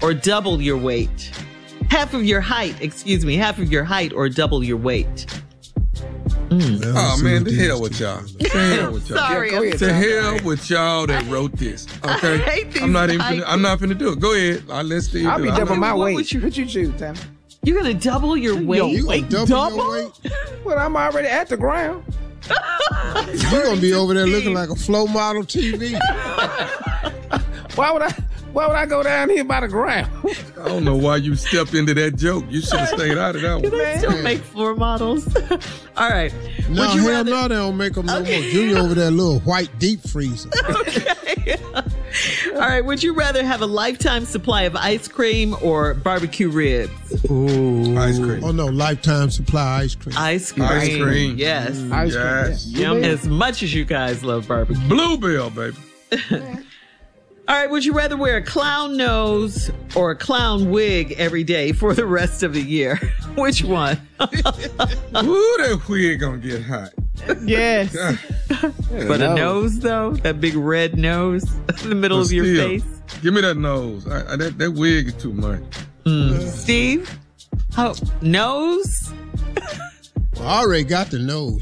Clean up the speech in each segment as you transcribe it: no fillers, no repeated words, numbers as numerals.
or double your weight? Half of your height or double your weight. Oh, man, to hell with y'all. To hell with y'all. Sorry. To hell with y'all that wrote this. Okay? I hate these I'm not finna do it. Go ahead. I'll let Steve I'll do be it. double my weight. would you- What you choose, Tammy? You're going to double your weight? You gonna double your weight? Well, I'm already at the ground. You're gonna be over there looking like a flow model TV. Why would I go down here by the ground? I don't know why you stepped into that joke. You should have stayed out of that one. Do they still make floor models? All right. No, Would you hell rather- no, they don't make them no more. Junior over there, little white deep freezer. Okay. All right. Would you rather have a lifetime supply of ice cream or barbecue ribs? Ooh. Ice cream. Oh no, lifetime supply ice cream. Ice cream. Ice cream. Yes. Ice cream, Yes. yeah. As much as you guys love barbecue. Bluebell, baby. All right. Would you rather wear a clown nose or a clown wig every day for the rest of the year? Which one? Ooh, that wig gonna get hot. Yes. But a nose, though? That big red nose in the middle But of your still, face? Give me that nose. That wig is too much. Steve? How? Nose? Well, I already got the nose.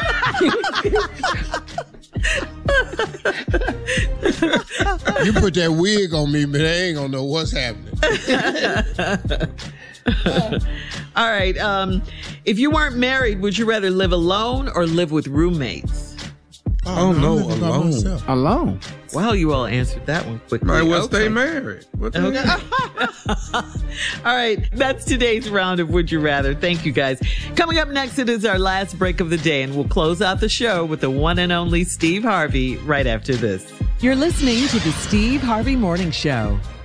You put that wig on me, but I ain't gonna know what's happening. All right. If you weren't married, would you rather live alone or live with roommates? Oh, I'm no, living by alone. myself. Alone. Well, you all answered that one quickly. Might well Okay. stay married. What the Okay. All right. That's today's round of Would You Rather. Thank you, guys. Coming up next, it is our last break of the day, and we'll close out the show with the one and only Steve Harvey right after this. You're listening to the Steve Harvey Morning Show.